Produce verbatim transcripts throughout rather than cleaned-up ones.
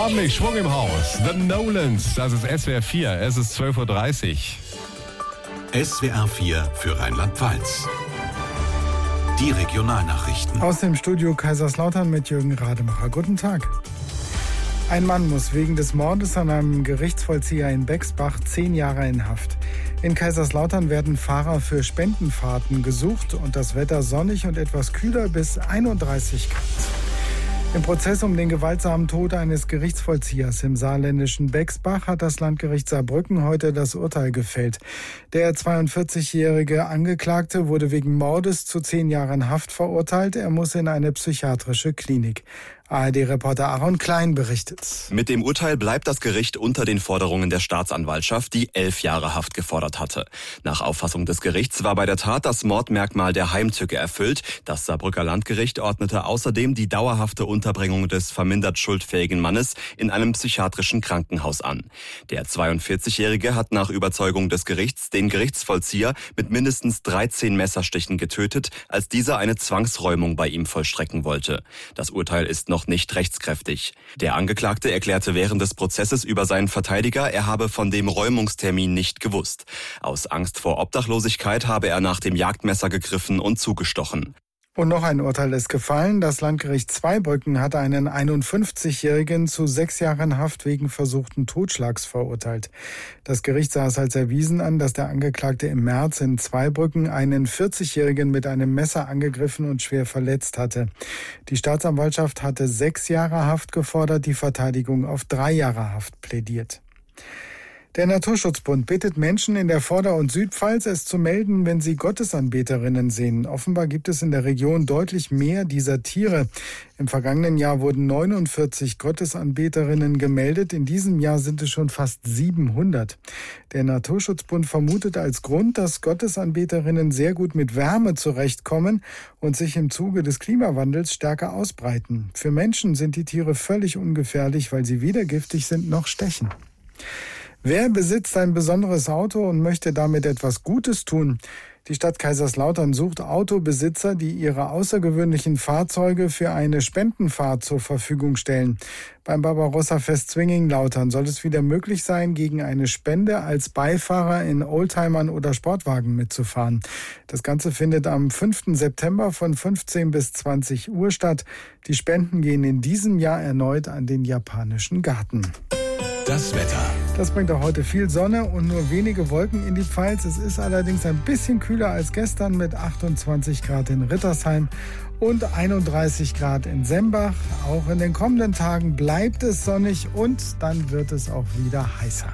Ordentlich Schwung im Haus. The Nolans, das ist S W R vier. Es ist zwölf Uhr dreißig. S W R vier für Rheinland-Pfalz. Die Regionalnachrichten. Aus dem Studio Kaiserslautern mit Jürgen Rademacher. Guten Tag. Ein Mann muss wegen des Mordes an einem Gerichtsvollzieher in Bexbach zehn Jahre in Haft. In Kaiserslautern werden Fahrer für Spendenfahrten gesucht und das Wetter sonnig und etwas kühler bis einunddreißig Grad. Im Prozess um den gewaltsamen Tod eines Gerichtsvollziehers im saarländischen Bexbach hat das Landgericht Saarbrücken heute das Urteil gefällt. Der zweiundvierzigjährige Angeklagte wurde wegen Mordes zu zehn Jahren Haft verurteilt. Er muss in eine psychiatrische Klinik. A R D-Reporter Aaron Klein berichtet. Mit dem Urteil bleibt das Gericht unter den Forderungen der Staatsanwaltschaft, die elf Jahre Haft gefordert hatte. Nach Auffassung des Gerichts war bei der Tat das Mordmerkmal der Heimtücke erfüllt. Das Saarbrücker Landgericht ordnete außerdem die dauerhafte Unterbringung des vermindert schuldfähigen Mannes in einem psychiatrischen Krankenhaus an. Der zweiundvierzigjährige hat nach Überzeugung des Gerichts den Gerichtsvollzieher mit mindestens dreizehn Messerstichen getötet, als dieser eine Zwangsräumung bei ihm vollstrecken wollte. Das Urteil ist noch noch nicht rechtskräftig. Der Angeklagte erklärte während des Prozesses über seinen Verteidiger, er habe von dem Räumungstermin nicht gewusst. Aus Angst vor Obdachlosigkeit habe er nach dem Jagdmesser gegriffen und zugestochen. Und noch ein Urteil ist gefallen. Das Landgericht Zweibrücken hat einen einundfünfzigjährigen zu sechs Jahren Haft wegen versuchten Totschlags verurteilt. Das Gericht sah es als erwiesen an, dass der Angeklagte im März in Zweibrücken einen vierzigjährigen mit einem Messer angegriffen und schwer verletzt hatte. Die Staatsanwaltschaft hatte sechs Jahre Haft gefordert, die Verteidigung auf drei Jahre Haft plädiert. Der Naturschutzbund bittet Menschen in der Vorder- und Südpfalz, es zu melden, wenn sie Gottesanbeterinnen sehen. Offenbar gibt es in der Region deutlich mehr dieser Tiere. Im vergangenen Jahr wurden neunundvierzig Gottesanbeterinnen gemeldet. In diesem Jahr sind es schon fast siebenhundert. Der Naturschutzbund vermutet als Grund, dass Gottesanbeterinnen sehr gut mit Wärme zurechtkommen und sich im Zuge des Klimawandels stärker ausbreiten. Für Menschen sind die Tiere völlig ungefährlich, weil sie weder giftig sind noch stechen. Wer besitzt ein besonderes Auto und möchte damit etwas Gutes tun? Die Stadt Kaiserslautern sucht Autobesitzer, die ihre außergewöhnlichen Fahrzeuge für eine Spendenfahrt zur Verfügung stellen. Beim Barbarossa-Fest Zwinging-Lautern soll es wieder möglich sein, gegen eine Spende als Beifahrer in Oldtimern oder Sportwagen mitzufahren. Das Ganze findet am fünften September von fünfzehn bis zwanzig Uhr statt. Die Spenden gehen in diesem Jahr erneut an den japanischen Garten. Das Wetter. Das bringt auch heute viel Sonne und nur wenige Wolken in die Pfalz. Es ist allerdings ein bisschen kühler als gestern mit achtundzwanzig Grad in Rittersheim und einunddreißig Grad in Sembach. Auch in den kommenden Tagen bleibt es sonnig und dann wird es auch wieder heißer.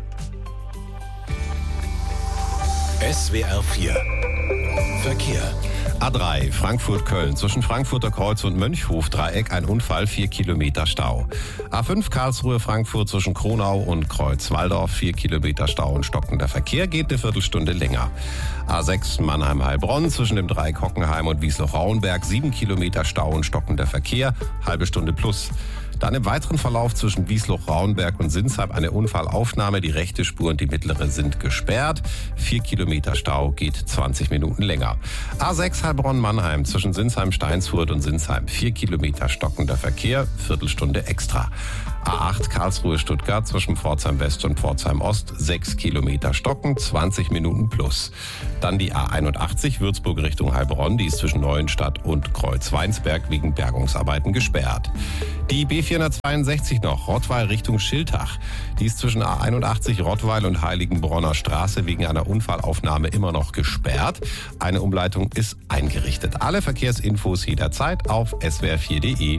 S W R vier Verkehr. A drei Frankfurt-Köln zwischen Frankfurter Kreuz und Mönchhof-Dreieck ein Unfall, vier Kilometer Stau. A fünf Karlsruhe-Frankfurt zwischen Kronau und Kreuz-Walldorf, vier Kilometer Stau und stockender Verkehr, geht eine Viertelstunde länger. A sechs Mannheim-Heilbronn zwischen dem Dreieck Hockenheim und Wiesloch-Rauenberg, sieben Kilometer Stau und stockender Verkehr, halbe Stunde plus. Dann im weiteren Verlauf zwischen Wiesloch-Rauenberg und Sinsheim eine Unfallaufnahme. Die rechte Spur und die mittlere sind gesperrt. Vier Kilometer Stau, geht zwanzig Minuten länger. A sechs Heilbronn-Mannheim zwischen Sinsheim-Steinsfurt und Sinsheim. Vier Kilometer stockender Verkehr, Viertelstunde extra. A acht Karlsruhe-Stuttgart zwischen Pforzheim West und Pforzheim Ost. Sechs Kilometer stocken, zwanzig Minuten plus. Dann die A einundachtzig Würzburg Richtung Heilbronn. Die ist zwischen Neuenstadt und Kreuz-Weinsberg wegen Bergungsarbeiten gesperrt. Die B vierhundertzweiundsechzig noch, Rottweil Richtung Schiltach. Die ist zwischen A einundachtzig Rottweil und Heiligenbronner Straße wegen einer Unfallaufnahme immer noch gesperrt. Eine Umleitung ist eingerichtet. Alle Verkehrsinfos jederzeit auf s w r vier punkt d e.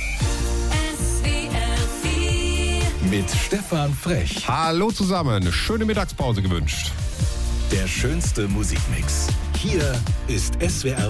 Mit Stefan Frech. Hallo zusammen, schöne Mittagspause gewünscht. Der schönste Musikmix. Hier ist S W R